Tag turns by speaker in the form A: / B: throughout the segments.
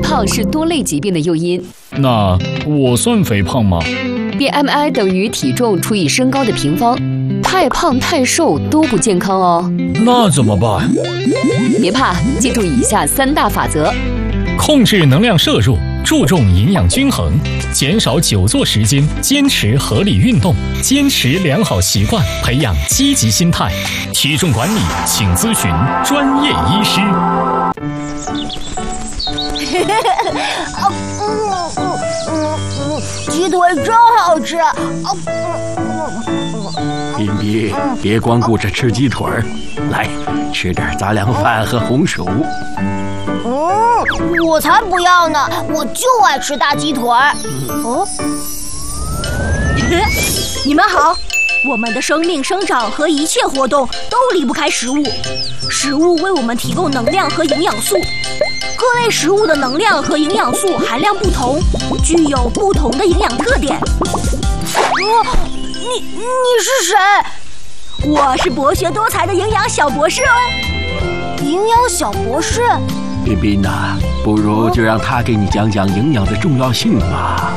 A: 胖是多类疾病的诱因。
B: 那我算肥胖吗？
A: BMI 等于体重除以身高的平方，太胖太瘦都不健康哦。
B: 那怎么办？
A: 别怕，记住以下3大法则：
B: 控制能量摄入，注重营养均衡，减少久坐时间，坚持合理运动，坚持良好习惯，培养积极心态。体重管理，请咨询专业医师。
C: 鸡腿真好吃。
D: 彬彬，别光顾着吃鸡腿儿，来吃点杂粮饭和红薯。
C: 我才不要呢，我就爱吃大鸡腿儿。
E: 你们好，我们的生命生长和一切活动都离不开食物，食物为我们提供能量和营养素。各类食物的能量和营养素含量不同，具有不同的营养特点。
C: 你是谁？
E: 我是博学多才的营养小博士哦。
C: 营养小博士？
D: 彬彬呐，不如就让他给你讲讲营养的重要性吧。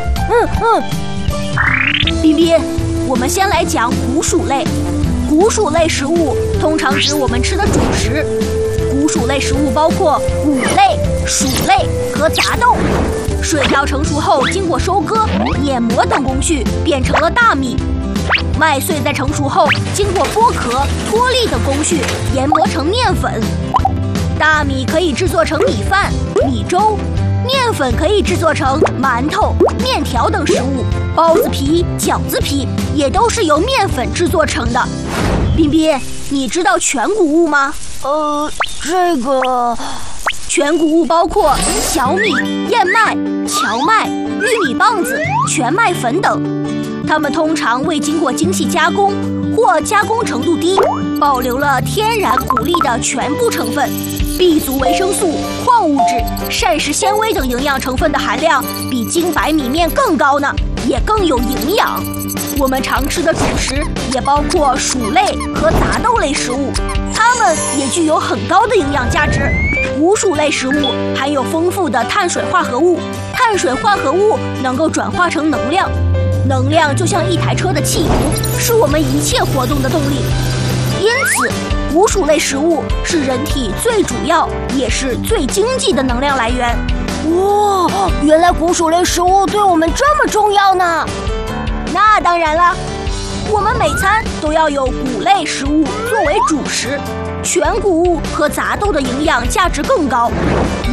E: 彬彬，我们先来讲谷薯类。谷薯类食物通常指我们吃的主食。谷薯类食物包括谷类、薯类和杂豆。水稻成熟后，经过收割、碾磨等工序，变成了大米。麦穗在成熟后，经过剥壳、脱粒等工序，研磨成面粉。大米可以制作成米饭、米粥，面粉可以制作成馒头、面条等食物。包子皮、饺子皮也都是由面粉制作成的。彬彬，你知道全谷物吗？
C: 这个
E: 全谷物包括小米、燕麦、荞麦、玉米棒子、全麦粉等，它们通常未经过精细加工或加工程度低，保留了天然谷粒的全部成分。B 族维生素、矿物质、膳食纤维等营养成分的含量比精白米面更高呢，也更有营养。我们常吃的主食也包括薯类和杂豆类食物，它们也具有很高的营养价值。谷薯类食物含有丰富的碳水化合物，碳水化合物能够转化成能量，能量就像一台车的汽油，是我们一切活动的动力。因此，谷薯类食物是人体最主要也是最经济的能量来源。
C: 哇，原来谷薯类食物对我们这么重要呢！
E: 那当然了，我们每餐都要有谷类食物作为主食，全谷物和杂豆的营养价值更高。